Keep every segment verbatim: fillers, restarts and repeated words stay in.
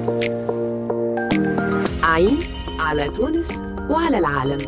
عين على تونس وعلى العالم.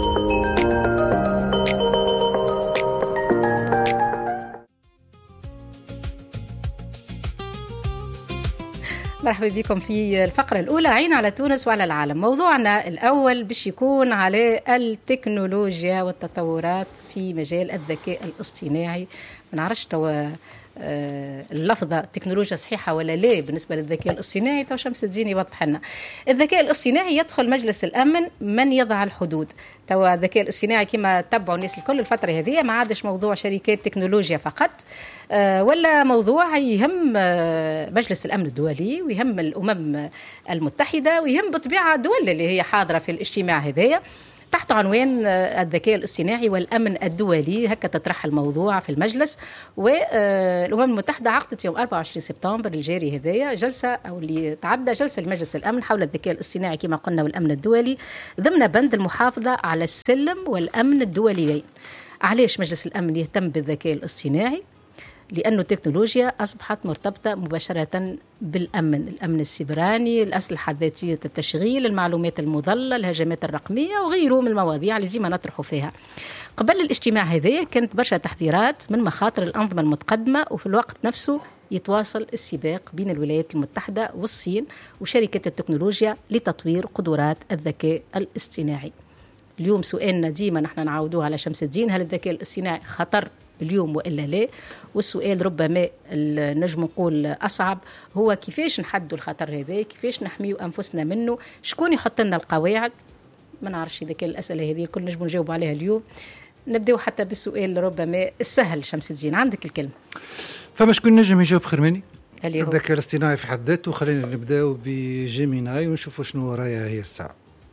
مرحبا بكم في الفقرة الأولى عين على تونس وعلى العالم. موضوعنا الأول باش يكون على التكنولوجيا والتطورات في مجال الذكاء الاصطناعي. ما نعرفش توا اللفظة تكنولوجيا صحيحة ولا لا بالنسبة للذكاء الاصطناعي. تو شمس الدين يوضح لنا. الذكاء الاصطناعي يدخل مجلس الأمن، من يضع الحدود؟ توا الذكاء الاصطناعي كما تبعوا الناس الكل الفترة هذه ما عادش موضوع شركات تكنولوجيا فقط، أه ولا موضوع يهم مجلس الأمن الدولي ويهم الأمم المتحدة ويهم بطبيعة الدول اللي هي حاضرة في الاجتماع هذايا تحت عنوان الذكاء الاصطناعي والأمن الدولي. هكا تطرح الموضوع في المجلس. والأمم المتحدة عقدت يوم أربعة وعشرين سبتمبر الجاري هذايا جلسة أو اللي تعدى جلسة لمجلس الأمن حول الذكاء الاصطناعي كما قلنا والأمن الدولي ضمن بند المحافظة على السلم والأمن الدوليين. علاش مجلس الأمن يهتم بالذكاء الاصطناعي؟ لأن التكنولوجيا أصبحت مرتبطة مباشرة بالأمن، الأمن السيبراني، الأسلحة ذاتية التشغيل، المعلومات المضلة، الهجمات الرقمية وغيره من المواضيع اللي زي ما نطرحوا فيها. قبل الاجتماع هذا كانت برشا تحذيرات من مخاطر الأنظمة المتقدمة، وفي الوقت نفسه يتواصل السباق بين الولايات المتحدة والصين وشركة التكنولوجيا لتطوير قدرات الذكاء الاصطناعي. اليوم سؤالنا ديما نحن نعودوه على شمس الدين، هل الذكاء الاصطناعي خطر اليوم وإلا لا؟ والسؤال ربما نجم نقول أصعب هو كيفاش نحدوا الخطر هذا، كيفاش نحميوا أنفسنا منه، شكون يحط لنا القواعد؟ ما نعرفش إذا كان الأسئلة هذه كل نجم نجاوب عليها اليوم. نبدأ حتى بالسؤال ربما السهل. شمس الدين عندك الكلمة. فما شكون نجم يجاوب خير مني؟ الذكاء الاصطناعي في حد ذاته. خلينا نبداو بجيميناي ونشوفوا شنو ورايا هي الساعة.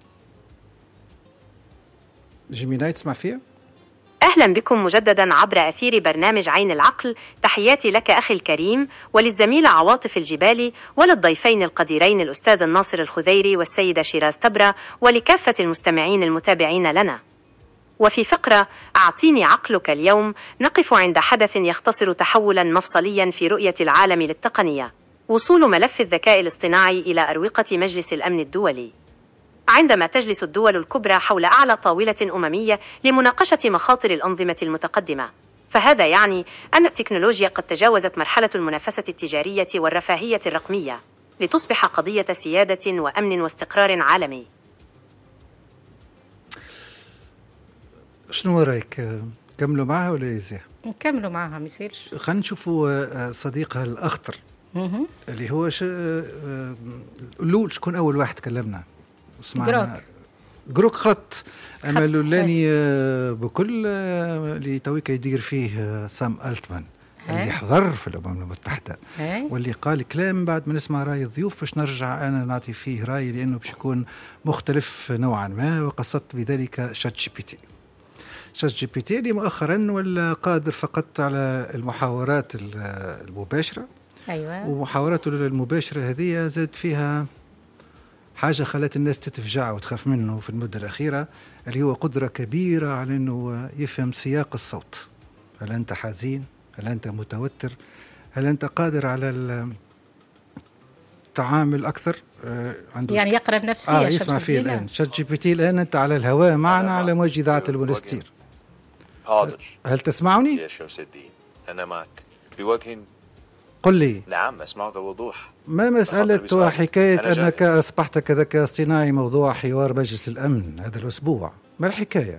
جيميناي تسمع فيها؟ أهلا بكم مجددا عبر أثير برنامج عين العقل. تحياتي لك أخي الكريم وللزميلة عواطف الجبالي وللضيفين القديرين الأستاذ الناصر الخذيري والسيدة شيراز تبرة ولكافة المستمعين المتابعين لنا. وفي فقرة أعطيني عقلك اليوم نقف عند حدث يختصر تحولا مفصليا في رؤية العالم للتقنية، وصول ملف الذكاء الاصطناعي إلى أروقة مجلس الأمن الدولي. عندما تجلس الدول الكبرى حول أعلى طاولة أممية لمناقشة مخاطر الأنظمة المتقدمة، فهذا يعني أن التكنولوجيا قد تجاوزت مرحلة المنافسة التجارية والرفاهية الرقمية لتصبح قضية سيادة وأمن واستقرار عالمي. شنو رأيك؟ كملوا معها ولا يزيح؟ نكملوا معها ميسيرش. خلينا نشوفوا صديقها الأخطر اللي هو ش... لول. شكون أول واحد كلمنا؟ جروك. جروك خط أما لولاني بكل اللي تويك يدير فيه سام ألتمان اللي حضر في الأمم المتحدة واللي قال كلام بعد ما نسمع رأي الضيوف باش نرجع أنا نعطي فيه رأي لأنه باش يكون مختلف نوعا ما، وقصدت بذلك شات جي بي تي. شات جي بي تي اللي مؤخرا ولا قادر فقط على المحاورات المباشرة. أيوة. ومحاوراته المباشرة هذه زاد فيها حاجة خلت الناس تتفجع وتخاف منه في المدة الأخيرة، اللي هو قدرة كبيرة على أنه يفهم سياق الصوت. هل أنت حزين؟ هل أنت متوتر؟ هل أنت قادر على التعامل أكثر؟ آه عنده يعني يقرأ النفسية. آه يسمع فيه الآن شات جي بي تي. الآن أنت على الهواء معنا على موجة إذاعة المونستير. حاضر. هل تسمعني؟ يا شمس الدين أنا معك بوجه. قل لي. نعم أسمعك بوضوح. ما مسألة حكاية أنك أصبحت كذكاء اصطناعي موضوع حوار مجلس الأمن هذا الأسبوع؟ ما الحكاية؟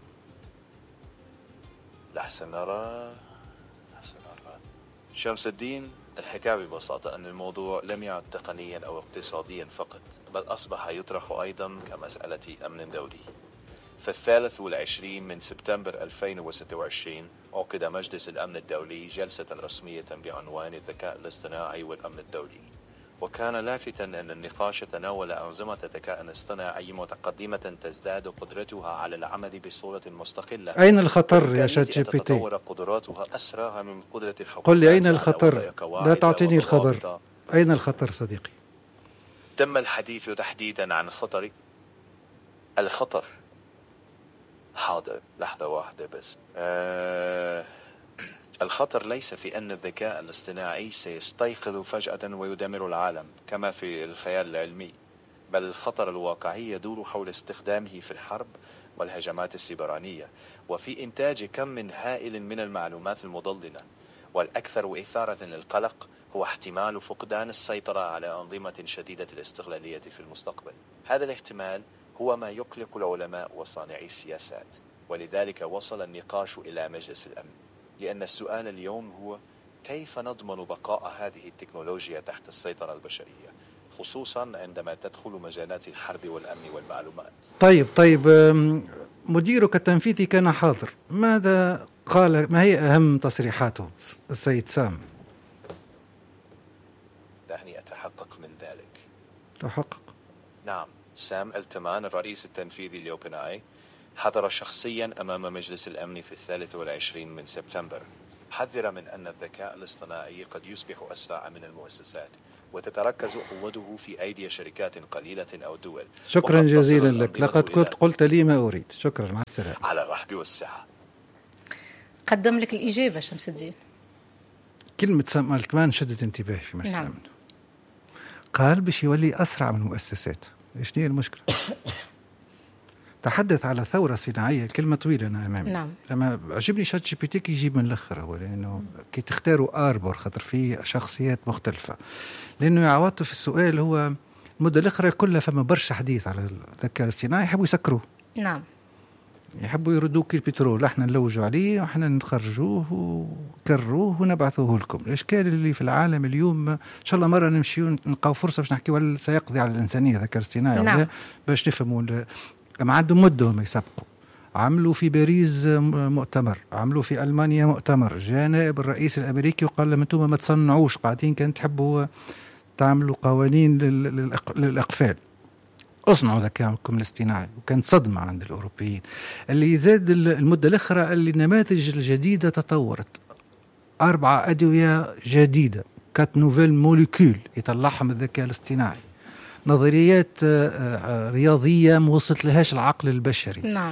لحسن أرى لحسن أرى شمس الدين، الحكاية ببساطة أن الموضوع لم يعد تقنيا أو اقتصاديا فقط، بل أصبح يطرح أيضا كمسألة أمن دولي. في الثالث والعشرين من سبتمبر ألفين وستة وعشرين عقد مجلس الأمن الدولي جلسة رسمية بعنوان الذكاء الاصطناعي والأمن الدولي، وكان لافتا أن النقاش تناول أنظمة ذكاء اصطناعي متقدمة تزداد قدرتها على العمل بصورة مستقلة. أين الخطر يا شات جي بي تي؟ تتطور قدراتها أسرع من قدرة الحكومات. قل لي أين الخطر؟ لا تعطيني الخبر. أين الخطر صديقي؟ تم الحديث تحديدا عن الخطر. الخطر حاضر لحظة واحدة بس. آه الخطر ليس في أن الذكاء الاصطناعي سيستيقظ فجأة ويدمر العالم كما في الخيال العلمي، بل الخطر الواقعي يدور حول استخدامه في الحرب والهجمات السيبرانية، وفي إنتاج كم من هائل من المعلومات المضللة. والأكثر إثارة للقلق هو احتمال فقدان السيطرة على أنظمة شديدة الاستغلالية في المستقبل. هذا الاحتمال هو ما يقلق العلماء وصانعي السياسات، ولذلك وصل النقاش إلى مجلس الأمن، لأن السؤال اليوم هو كيف نضمن بقاء هذه التكنولوجيا تحت السيطرة البشرية، خصوصا عندما تدخل مجالات الحرب والأمن والمعلومات. طيب طيب مديرك التنفيذي كان حاضر، ماذا قال؟ ما هي أهم تصريحاته السيد سام؟ دعني أتحقق من ذلك. تحقق. نعم، سام التمان الرئيس التنفيذي لأوبن آي حضر شخصيا أمام مجلس الأمن في الثالث والعشرين من سبتمبر، حذر من أن الذكاء الاصطناعي قد يصبح أسرع من المؤسسات وتتركز قوته في أيدي شركات قليلة أو دول. شكرا جزيلا لك، لقد قلت, قلت لي ما أريد. شكرا، مع السلامة. على الرحب والسعة. قدم لك الإجابة شمس الدين. كلمة سام التمان شدت انتباهي في مجلس نعم. الأمن. قال باش يولي أسرع من المؤسسات. إيش هي المشكلة؟ تحدث على ثورة صناعية، كلمة طويلة أنا أمامي. نعم. أما عجبني شات جي بي تي كي يجيب من الآخر، هو لأنه كي تختاروا آربور خاطر فيه شخصيات مختلفة، لأنه يعوض في السؤال هو المدة الأخرى كلها فما برشا حديث على الذكاء الاصطناعي، يحبوا يسكروه. نعم. يحبوا يردوه كالبترول، احنا نلوجوا عليه واحنا نخرجوه وكروه ونبعثوه لكم. الاشكال اللي في العالم اليوم ان شاء الله مره نمشيو نلقاو فرصه باش نحكيو هل سيقضي على الانسانيه الذكاء الاصطناعي نعم. باش نفهموا. ما عندهم مده ما يسبقوا. عملوا في باريس مؤتمر، عملوا في المانيا مؤتمر، جاء نائب الرئيس الامريكي وقال لهم انتم ما تصنعوش، قاعدين كان تحبوا تعملوا قوانين للاقفال، اصنعوا ذكاءكم الاصطناعي. وكانت صدمة عند الأوروبيين. اللي زاد المدة الأخرى اللي النماذج الجديدة تطورت، أربعة أدوية جديدة، كات نوفيل موليكول يطلعهم الذكاء الاصطناعي، نظريات رياضية ما وصلت لهاش العقل البشري. نعم.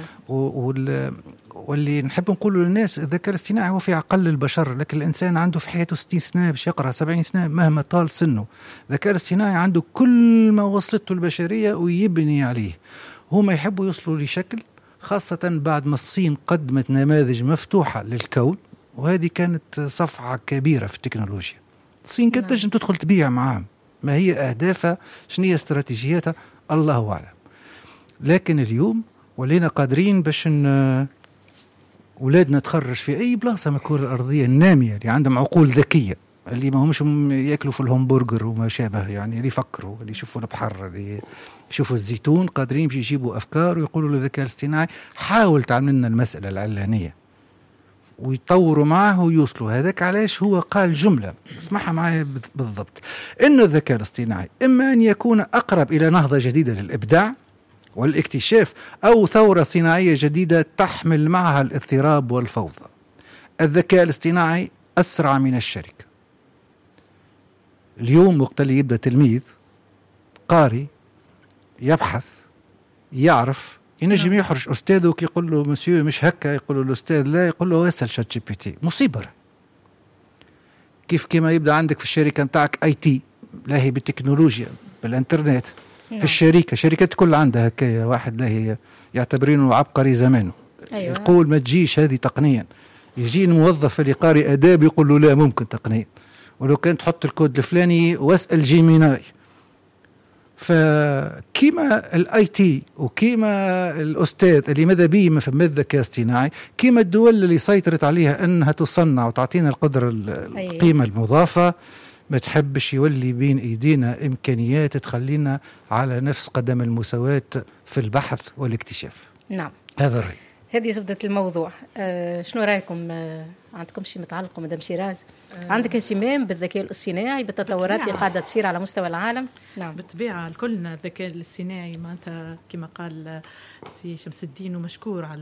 واللي نحب نقوله للناس الذكاء الاصطناعي هو في عقل البشر، لكن الإنسان عنده في حياته ستين سنة باش يقرأ سبعين سنة مهما طال سنه. الذكاء الاصطناعي عنده كل ما وصلته البشرية ويبني عليه. هما يحبوا يوصلوا لشكل، خاصة بعد ما الصين قدمت نماذج مفتوحة للكون، وهذه كانت صفعة كبيرة في التكنولوجيا. الصين كانت تنجم تدخل تبيع معاهم، ما هي أهدافها شنو هي استراتيجيتها الله أعلم. لكن اليوم ولينا قادرين باش ن أولادنا تخرج في أي بلاصة من الكرة الأرضية النامية اللي عندهم عقول ذكية، اللي ما همش يأكلوا في الهمبرجر وما شابه، يعني اللي يفكروا، اللي يشوفوا البحر، اللي يشوفوا الزيتون، قادرين باش يجيبوا أفكار ويقولوا للذكاء الاصطناعي حاول تعمل لنا المسألة العلانية، ويطوروا معه ويوصلوا. هذاك علاش هو قال جملة اسمعها معي بالضبط، إن الذكاء الاصطناعي إما أن يكون أقرب إلى نهضة جديدة للإبداع والاكتشاف، أو ثورة صناعية جديدة تحمل معها الاضطراب والفوضى. الذكاء الاصطناعي أسرع من الشركة. اليوم وقت اللي يبدأ تلميذ قاري يبحث يعرف ينجم يحرج أستاذه كي يقول له مسيو مش هكا، يقول له الأستاذ لا، يقول له اسأل شات جي بي تي. مصيبة. كيف كما يبدأ عندك في الشركة متاعك اي تي، لاهي بالتكنولوجيا بالانترنت، في الشركة شركات كل عندها هكايا واحد لاهي يعتبرينه عبقري زمانه. أيوة. يقول ما تجيش هذه تقنيا، يجي الموظف اللي قاري آداب يقول له لا ممكن تقنيا، ولو كان تحط الكود الفلاني واسأل جيميناي. فكيما الاي تي وكيما الاستاذ اللي ماذا بيه ما فما الذكاء اصطناعي، كيما الدول اللي سيطرت عليها انها تصنع وتعطينا القدره القيمه المضافه، ما تحبش يولي بين ايدينا امكانيات تخلينا على نفس قدم المساواه في البحث والاكتشاف. نعم، هذا الرأي. هذه زبدة الموضوع. آه شنو رايكم؟ آه عندكم شيء متعلق مدام شيراز؟ آه عندك اهتمام بالذكاء الاصطناعي بالتطورات اللي قاعدة تصير على مستوى العالم؟ نعم بالطبيعة، كلنا الذكاء الاصطناعي معناتها كما قال سي شمس الدين ومشكور على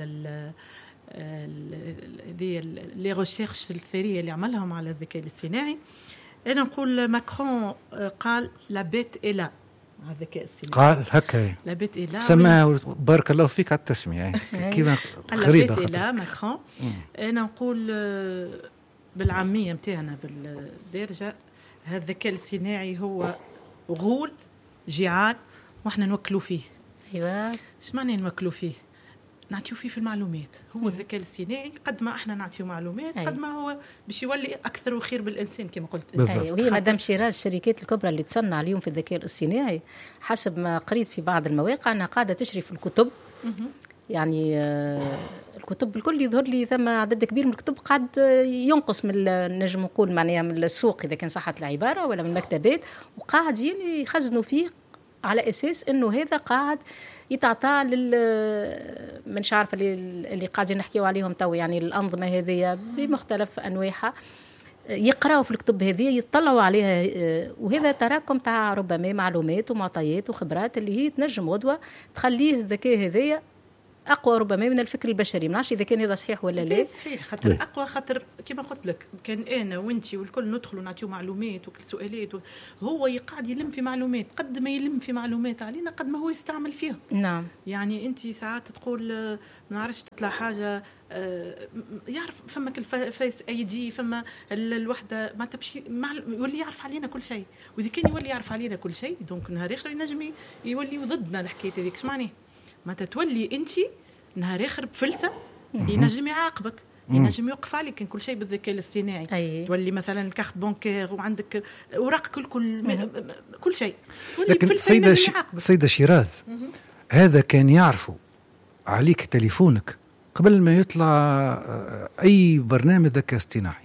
هذه لي ريشيرش الثرية اللي عملهم على الذكاء الاصطناعي. أنا نقول ماكرون قال لا بيت إلا الذكاء الاصطناعي، قال هكا لا بيت إلا سماها بارك الله فيك على التسمية كيما غريبة لا بيت إلا ماكرون. أنا نقول بالعاميه متاعنا بالدارجه، هذا الذكاء الاصطناعي هو غول جيعان واحنا نوكلوا فيه. ايوه ايش معنى نوكلوا فيه؟ نعطيو فيه في المعلومات. هو الذكاء الاصطناعي قد ما احنا نعطيو معلومات قد ما هو باش يولي اكثر وخير بالانسان كما قلت. ايوه وهي مدام شيراز الشركات الكبرى اللي تصنع اليوم في الذكاء الاصطناعي حسب ما قريت في بعض المواقع انها قاعده تشري في الكتب. يعني آه الكتب الكل يظهر لي ثم عدد كبير من الكتب قاعد ينقص من نجم نقول معناها من السوق اذا كان صحت العباره ولا من المكتبات، وقاعد يعني يخزنوا فيه على اساس انه هذا قاعد يتعطى لل مش عارفه اللي, اللي قاعدين نحكيو عليهم تو، يعني الانظمه هذه بمختلف انواعها يقراوا في الكتب هذه يطلعوا عليها، وهذا تراكم تاع ربما معلومات ومعطيات وخبرات اللي هي تنجم غدوه تخليه الذكاء هذايا اقوى ربما من الفكر البشري. ما نعرفش اذا كان هذا صحيح ولا لا. صحيح، خاطر اقوى، خاطر كما قلت لك كان انا وانت والكل ندخلوا نعطيو معلومات وكل سؤالات، هو يقعد يلم في معلومات، قد ما يلم في معلومات علينا قد ما هو يستعمل فيها. نعم. يعني انت ساعات تقول ما نعرفش تطلع حاجه يعرف فمك الفيس اي دي فما الوحده ما تمشي يولي يعرف علينا كل شيء، واذا كان يولي يعرف علينا كل شيء دونك نهار اخر ينجم يولي ضدنا الحكايه هذيك. اش معناه؟ ما تتولي انت نهار اخر بفلسه ينجم يعاقبك، ينجم يوقف عليك كان كل شيء بالذكاء الاصطناعي. أيه. تولي مثلا الكارت بانكير وعندك اوراق كل كل كل شيء. لكن سيده ش... سيده شيراز هذا كان يعرفوا عليك تليفونك قبل ما يطلع اي برنامج ذكاء اصطناعي.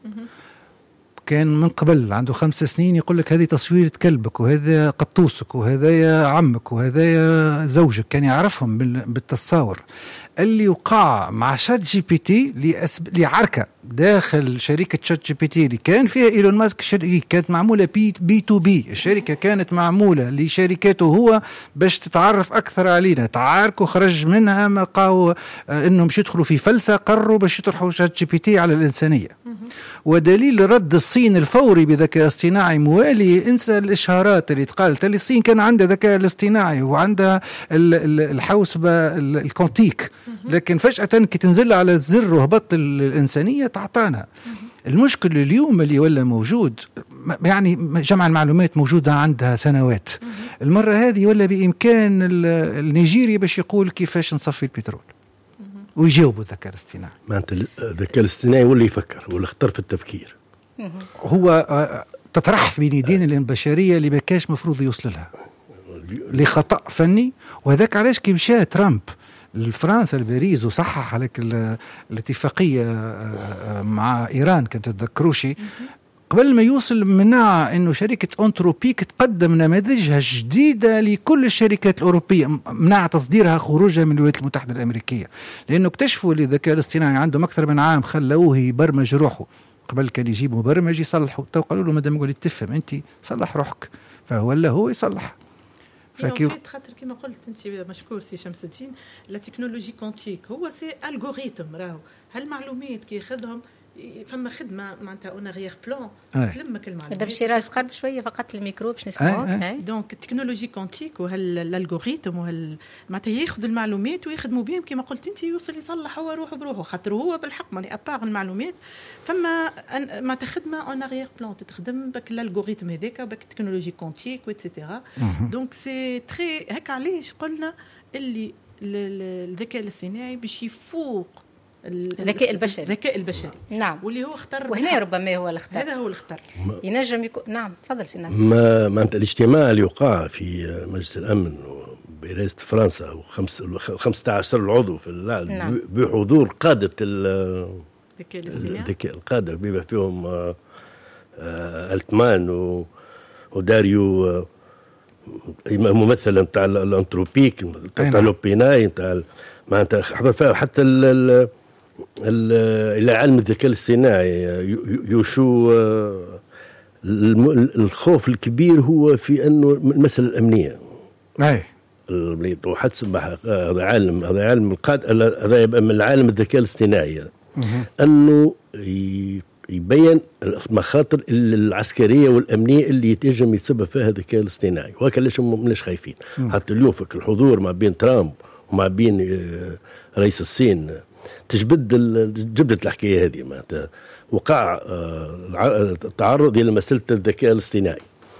كان من قبل عنده خمس سنين يقول لك هذه تصويرة كلبك وهذا قطوسك وهذا عمك وهذا زوجك، كان يعرفهم بالتصاور. اللي يوقع مع شات جي بي تي لعركة داخل شركة شات جي بي تي اللي كان فيها إيلون ماسك، الشركة كانت معمولة بي, بي تو بي، الشركة كانت معمولة لشركاته هو باش تتعرف أكثر علينا، تعاركوا خرج منها ما قاو إنهم مش يدخلوا في فلسة، قرروا باش يطرحوا شات جي بي تي على الإنسانية. ودليل رد الصين الفوري بذكاء اصطناعي موالي، انسى الإشهارات اللي تقالت اللي الصين كان عندها ذكاء الاصطناعي وعندها الحوسبة الكونتيك، لكن فجأة كي تنزل على الزر وهبط الإنسانية تعطانا. المشكل اليوم اللي ولا موجود يعني جمع المعلومات موجودة عندها سنوات، المرة هذه ولا بإمكان النيجيري باش يقول كيفاش نصفي البترول ويجاوبوا الذكاء الاصطناعي. معناتها الذكاء الاصطناعي ولا يفكر ولا اختار في التفكير، هو تطرح بين يدين البشرية اللي ما كاش مفروض يوصل لها لخطأ فني. وهذاك علاش كي مشى ترامب لفرنسا لباريس وصحح عليك الاتفاقية مع إيران كنت تذكروشي، قبل ما يوصل منع انه شركة انتروبيك تقدم نماذجها الجديدة لكل الشركات الأوروبية، منع تصديرها خروجها من الولايات المتحدة الأمريكية، لأنه اكتشفوا اللي الذكاء الاصطناعي عندهم أكثر من عام خلوه يبرمج روحه. قبل كان يجيب مبرمج يصلحه، تو قالوا له مادام يقول تفهم أنت صلح روحك، فهو لا هو يصلح. فكيف خاطر كما قلت انت مشكور سي شمس الدين، لا تكنولوجي كونتيك هو سي الغوريثم، راهو هالمعلومات كي ياخذهم فما خدمه معناتها اون غير بلان تلمك المعلومات. هذا بشي راس قرب شويه فقط الميكرو باش نسمعوك. دونك التكنولوجي كونتيك وهالالغوريثم وهال معناتها ياخذ المعلومات ويخدموا بهم كما قلت انت، يوصل يصلح هو روحه بروحه، خاطر هو بالحق ماني ابار المعلومات فما معناتها خدمه اون غير بلان تخدم بك الالغوريثم هذاك بك التكنولوجي كونتيك واتسيتيرا. دونك سي تري هكا علاش قلنا اللي الذكاء الاصطناعي باش يفوق الذكاء البشري. الذكاء البشري نعم، واللي هو اختار، وهنا ربما هو الاختار، هذا هو الاختار ينجم يكون. نعم تفضل سي ناصر. ما معناتها الاجتماع اللي وقع في مجلس الامن برئاسه فرنسا وخمس خمسة عشر العضو في العالم، نعم. بحضور قاده الذكاء القاده بما فيهم التمان وداريو ممثلا نتاع الانتروبيك نتاع لوبيناي نتاع معناتها حضر فيها حتى ال الى علم الذكاء الاصطناعي يشو. الخوف الكبير هو في انه المساله الامنيه. اي وحتى هذا عالم هذا عالم القاد هذا من العالم الذكاء الاصطناعي انه يبين المخاطر العسكريه والامنيه اللي يتنجم يتسبب فيها الذكاء الاصطناعي، وهكذا ليش ماناش خايفين. حتى اليوم فك الحضور ما بين ترامب وما بين رئيس الصين تجبد جبدت الحكايه هذه معناتها، وقع التعرض إلى مسألة الذكاء الاصطناعي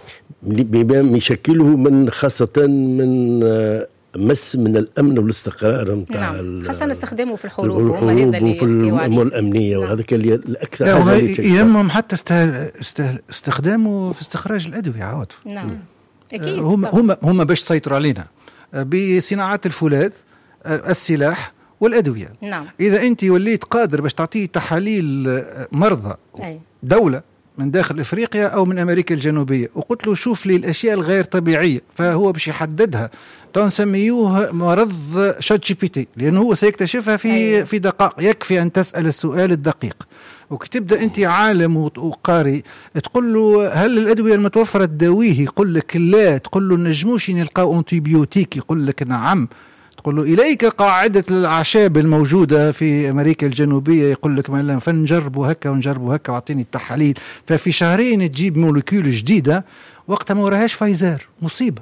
بما يشكله من خاصة من مس من الأمن والاستقرار نتاع نعم. خاصة استخدامه في الحروب وفي الأمور الأمنية. نعم. وهذا كان الأكثر يهمهم حتى استخدامه في استخراج الأدوية عواطف. نعم أكيد. هم هم هم باش يسيطروا علينا بصناعات الفولاذ السلاح والأدوية. نعم. إذا أنت وليت قادر باش تعطيه تحاليل مرضى أي. دولة من داخل إفريقيا أو من أمريكا الجنوبية وقلت له شوف لي الأشياء الغير طبيعية فهو باش يحددها، تنسميوه مرض شات جي بي تي لأنه هو سيكتشفها في أيوة. في دقائق. يكفي أن تسأل السؤال الدقيق وكتبدأ أنت عالم وقاري تقول له هل الأدوية المتوفرة تداويه؟ يقول لك لا. تقول له نجموش نلقاو أنتيبيوتيك؟ يقول لك نعم. تقول له إليك قاعدة الأعشاب الموجودة في أمريكا الجنوبية؟ يقول لك ما فنجربوا هكا ونجربوا هكا واعطيني التحاليل. ففي شهرين تجيب مولكيول جديدة وقتها ما وراهاش فايزر مصيبة.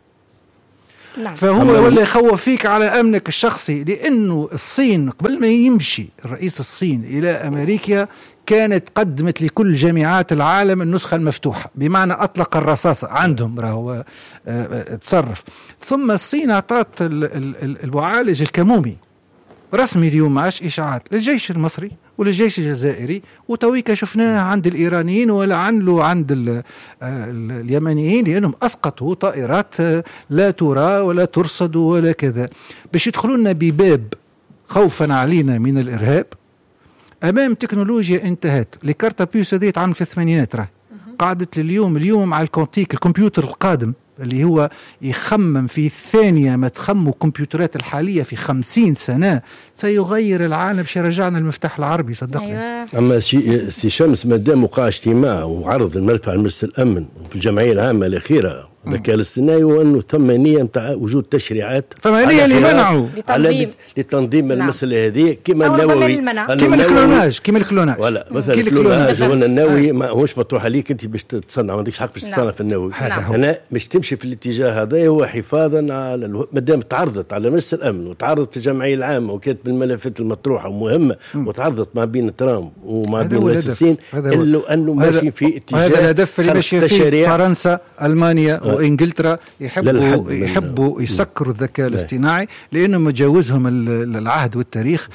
نعم. فهو ولا يخوف فيك على أمنك الشخصي، لأنه الصين قبل ما يمشي الرئيس الصين إلى أمريكا كانت قدمت لكل جامعات العالم النسخة المفتوحة، بمعنى أطلق الرصاصة عندهم راهو تصرف. ثم الصين أعطت المعالج الكمومي رسمي اليوم معاش إشاعات للجيش المصري وللجيش الجزائري، وتويك شفناه عند الإيرانيين ولا عنه عند اليمنيين، لأنهم أسقطوا طائرات لا ترى ولا ترصد ولا كذا، باش يدخلون بباب خوفا علينا من الإرهاب أمام تكنولوجيا انتهت. لكارتا بيوس هذه عام في الثمانينات راه قعدت لليوم اليوم على الكونتيك الكمبيوتر القادم اللي هو يخمم في ثانية ما تخموا الكمبيوترات الحالية في خمسين سنة سيغير العالم. باش يرجعنا المفتاح العربي صدقني. أيوة. أما سي شمس مادام وقع اجتماع وعرض الملف على مجلس الأمن في الجمعية العامة الأخيرة الذكاء الاصطناعي وأنه ثم نية نتاع وجود تشريعات ثمانية اللي منعوا على لتنظيم نعم. المسألة هذه كما النووي كما الكلوناج كما الكلوناج ولا مثلا الكلوناج ولا النووي ما هوش مطروح عليك أنت باش تصنع ما عندكش حق باش تصنع في النووي. نعم. أنا باش تمشي في الاتجاه هذا هو حفاظا على الو... مادام تعرضت على مجلس الأمن وتعرضت في الجمعية العامة وكانت بالملفات المطروحة ومهمة وتعرضت ما بين ترامب وما بين المؤسسين إلا أنه ماشي في اتجاه هذا الهدف اللي ماشي فيه فرنسا ألمانيا أه. وإنجلترا يحبوا يحبوا يسكروا الذكاء الاصطناعي لأنه مجاوزهم العهد والتاريخ.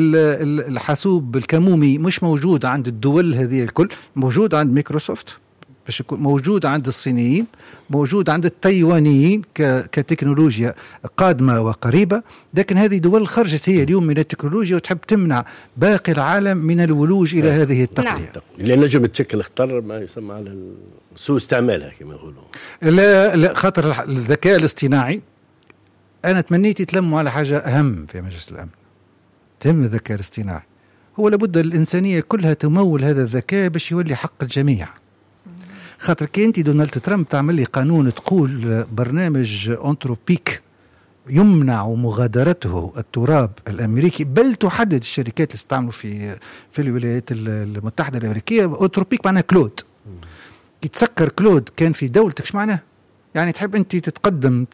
الحاسوب الكمومي مش موجود عند الدول هذه الكل، موجود عند مايكروسوفت، باش يكون موجود عند الصينيين، موجود عند التايوانيين كتكنولوجيا قادمة وقريبة. لكن هذه دول خرجت هي اليوم من التكنولوجيا وتحب تمنع باقي العالم من الولوج إلى هذه التقنية. نعم. لأن نجم تشكل خطر ما يسمى على سوء استعمالها كما يقولون. لا لا خاطر الذكاء الاصطناعي أنا تمنيت يتلموا على حاجة أهم في مجلس الأمن تهم الذكاء الاصطناعي. هو لابد الإنسانية كلها تمول هذا الذكاء باش يولي حق الجميع. خاطر كي انت دونالد ترامب تعمل لي قانون تقول برنامج أنتروبيك يمنع مغادرته التراب الأمريكي، بل تحدد الشركات اللي استعملوا في في الولايات المتحدة الأمريكية. أنتروبيك معناها كلود. يتسكر كلود كان في دولتك ايش معناه؟ يعني تحب انت تتقدم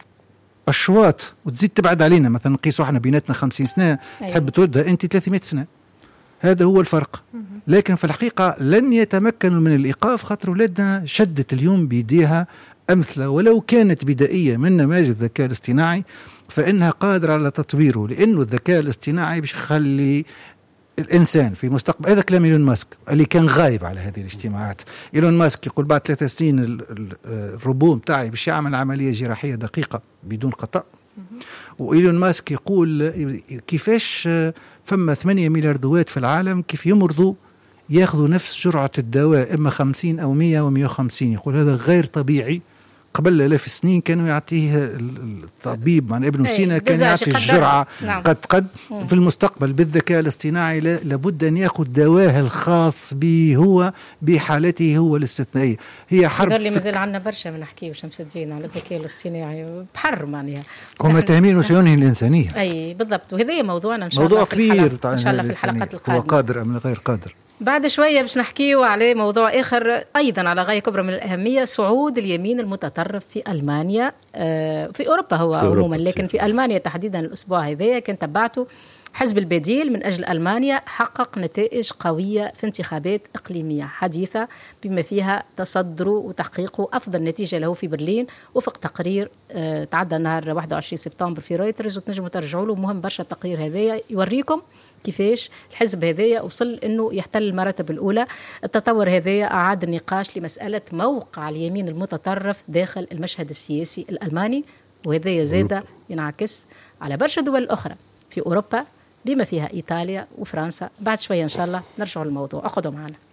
أشواط وتزيد تبعد علينا، مثلا نقيسوا احنا بيناتنا خمسين سنة أيوة. تحب تودها انت ثلاثمائة سنة، هذا هو الفرق. لكن في الحقيقة لن يتمكنوا من الإيقاف خاطر ولادنا شدت اليوم بيديها أمثلة ولو كانت بدائية من نماذج الذكاء الاصطناعي فإنها قادرة على تطويره، لأنه الذكاء الاصطناعي باش يخلي الإنسان في مستقبل. هذا كلام إيلون ماسك اللي كان غايب على هذه الاجتماعات. إيلون ماسك يقول بعد ثلاث سنين الروبو متاعي باش يعمل عملية جراحية دقيقة بدون خطأ. وإيلون ماسك يقول كيفاش فما ثمانية ملياردوات في العالم كيف يمرضوا ياخذوا نفس جرعة الدواء إما خمسين أو مية ومية وخمسين. يقول هذا غير طبيعي. قبل آلاف السنين كانوا يعطيه الطبيب عن ابن سينا كان يعطي الجرعة نعم. قد قد مم. في المستقبل بالذكاء الاصطناعي لابد أن يأخذ دواه الخاص به هو بحالته هو الاستثنائية. هي حرب اللي مازال عنا برشا من نحكيه شمس الدين على الذكاء الاصطناعي بحر معناها هم تهمين سيوني الإنسانية. أي بالضبط، وهذا موضوعنا إن شاء موضوع الله كبير إن شاء الله في الحلقات القادمة. هو قادر أم غير قادر. بعد شوية باش نحكيه على موضوع آخر أيضا على غاية كبرى من الأهمية، صعود اليمين المتطرف في ألمانيا. في أوروبا هو في عموما أوروبا. لكن في ألمانيا تحديدا الأسبوع هذا كان تبعته حزب البديل من أجل ألمانيا حقق نتائج قوية في انتخابات إقليمية حديثة بما فيها تصدر وتحقيق أفضل نتيجة له في برلين وفق تقرير آه تعدى نهار واحد وعشرين سبتمبر في رويترز، وتنجموا ترجعوا له، مهم برشا التقرير هذايا يوريكم كيفاش الحزب هذايا وصل أنه يحتل المراتب الأولى. التطور هذايا أعاد النقاش لمسألة موقع اليمين المتطرف داخل المشهد السياسي الألماني، وهذايا زادة ينعكس على برشا دول أخرى في أوروبا بما فيها إيطاليا وفرنسا. بعد شوية إن شاء الله نرجع للموضوع، أخذوا معنا.